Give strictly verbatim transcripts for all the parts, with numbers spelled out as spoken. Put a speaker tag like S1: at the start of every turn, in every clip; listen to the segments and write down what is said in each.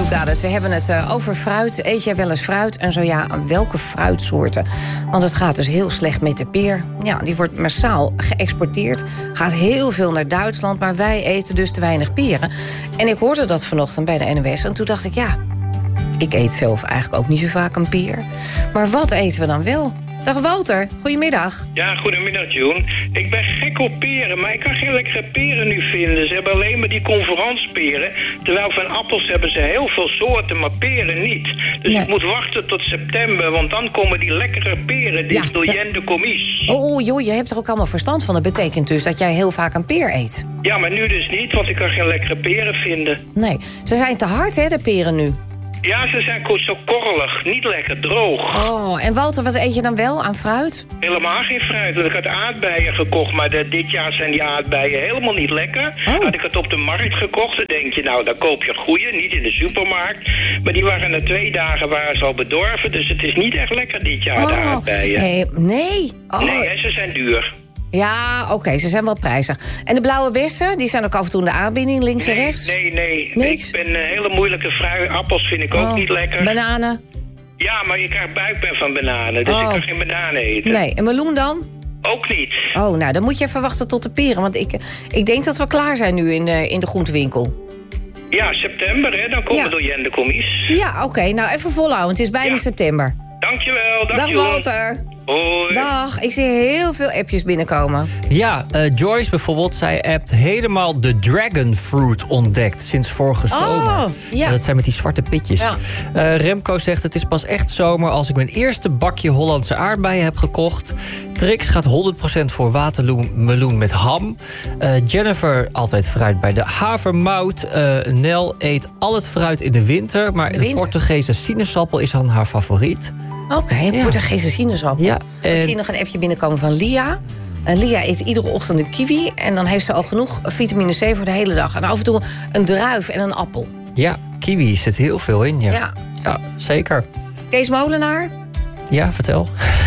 S1: got it. We hebben het uh, over fruit. Eet jij wel eens fruit? En zo ja, welke fruitsoorten? Want het gaat dus heel slecht met de peer. Ja, die wordt massaal geëxporteerd. Gaat heel veel naar Duitsland, maar wij eten dus te weinig peren. En ik hoorde dat vanochtend bij de N O S. En toen dacht ik, ja, ik eet zelf eigenlijk ook niet zo vaak een peer. Maar wat eten we dan wel? Dag Walter, goedemiddag.
S2: Ja, goedemiddag Joen. Ik ben gek op peren, maar ik kan geen lekkere peren nu vinden. Ze hebben alleen maar die conferansperen. Terwijl van appels hebben ze heel veel soorten, maar peren niet. Dus
S1: Nee.
S2: ik moet wachten tot september, want dan komen die lekkere peren. Die
S1: Ja,
S2: is door
S1: ja.
S2: Jen de Commies.
S1: Oh joh, je hebt er ook allemaal verstand van. Dat betekent dus dat jij heel vaak een peer eet.
S2: Ja, maar nu dus niet, want ik kan geen lekkere peren vinden.
S1: Nee, ze zijn te hard hè, de peren nu.
S2: Ja, ze zijn ko- zo korrelig, niet lekker, droog.
S1: Oh, en Walter, wat eet je dan wel aan fruit?
S2: Helemaal geen fruit, want ik had aardbeien gekocht, maar de, dit jaar zijn die aardbeien helemaal niet lekker.
S1: Oh.
S2: Had ik het op de markt gekocht, dan denk je, nou, dan koop je een goeie, niet in de supermarkt. Maar die waren na twee dagen waren ze al bedorven, dus het is niet echt lekker dit jaar, de aardbeien.
S1: hey, nee. Oh.
S2: Nee, hè, ze zijn duur.
S1: Ja, oké, ze zijn wel prijzig. En de blauwe bessen, die zijn ook af en toe in de aanbieding, links en
S2: Nee,
S1: rechts?
S2: nee, nee.
S1: Niks?
S2: Ik ben een hele moeilijke vrui. Appels vind ik ook
S1: Oh,
S2: niet lekker.
S1: Bananen?
S2: Ja, maar je krijgt buikpijn van bananen, dus
S1: Oh.
S2: ik kan geen bananen eten.
S1: Nee, en meloen dan?
S2: Ook niet.
S1: Oh, nou, dan moet je even wachten tot de peren. Want ik, ik denk dat we klaar zijn nu in, uh, in de groentewinkel.
S2: Ja, september, hè, dan komen
S1: Ja.
S2: we door Jen de Commies.
S1: Ja, oké, nou even volhouden. Het is bijna
S2: Ja.
S1: september.
S2: Dankjewel, dag,
S1: Dag
S2: Joen.
S1: Walter.
S2: Hoi.
S1: Dag, ik zie heel veel appjes binnenkomen.
S3: Ja, uh, Joyce bijvoorbeeld, zij hebt helemaal de dragon fruit ontdekt sinds vorige
S1: Oh,
S3: zomer.
S1: ja.
S3: Dat zijn met die zwarte pitjes.
S1: Ja.
S3: Uh, Remco zegt, het is pas echt zomer als ik mijn eerste bakje Hollandse aardbeien heb gekocht. Trix gaat honderd procent voor watermeloen met ham. Uh, Jennifer, altijd fruit bij de havermout. Uh, Nel eet al het fruit in de winter, maar
S1: De
S3: de
S1: winter?
S3: Portugese sinaasappel is dan haar favoriet.
S1: Oké, okay, Portugese sinaasappel.
S3: Ja,
S1: Ik
S3: en-
S1: zie nog een appje binnenkomen van Lia. En Lia eet iedere ochtend een kiwi. En dan heeft ze al genoeg vitamine C voor de hele dag. En af en toe een druif en een appel.
S3: Ja, kiwi zit heel veel in, ja.
S1: Ja.
S3: Ja, zeker.
S1: Kees Molenaar,
S3: Ja, vertel.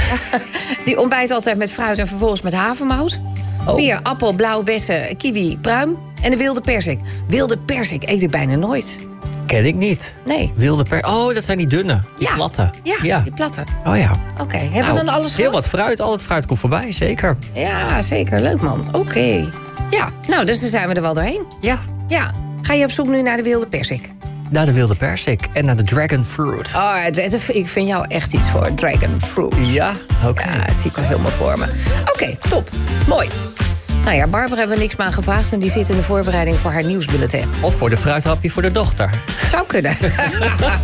S1: die ontbijt altijd met fruit en vervolgens met havermout.
S3: Oh.
S1: Peer, appel, blauwe bessen, kiwi, pruim. En de wilde persik. Wilde persik eet ik bijna nooit.
S3: Ken ik niet.
S1: Nee.
S3: Wilde per... Oh, dat zijn die dunne. Die
S1: Ja.
S3: platte.
S1: Ja, die platte.
S3: Oh ja.
S1: Oké, hebben
S3: Nou,
S1: we dan alles
S3: heel
S1: gehad?
S3: wat fruit. Al het fruit komt voorbij, zeker.
S1: Ja, zeker. Leuk, man. Oké. Ja, nou, dus dan zijn we er wel doorheen.
S3: Ja.
S1: Ja. Ga je op zoek nu naar de wilde persik?
S3: Naar de wilde persik en naar de dragon fruit.
S1: Oh, het- het- ik vind jou echt iets voor dragon fruit.
S3: Ja, oké.
S1: Ja, dat zie ik al helemaal voor me. Oké, top. Mooi. Nou ja, Barbara hebben we niks meer aan gevraagd... en die zit in de voorbereiding voor haar nieuwsbulletin.
S3: Of voor de fruithapje voor de dochter.
S1: Zou kunnen.